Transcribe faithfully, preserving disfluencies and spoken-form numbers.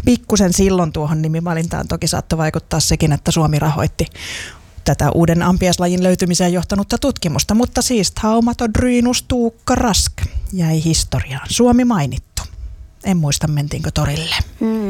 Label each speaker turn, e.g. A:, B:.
A: Pikkusen silloin tuohon nimivalintaan toki saattoi vaikuttaa sekin, että Suomi rahoitti tätä uuden ampiaislajin löytymiseen johtanutta tutkimusta, mutta siis Taumatodrynus Tuukka Rask jäi historiaan. Suomi mainittu. En muista, mentiinkö torille.
B: Mm.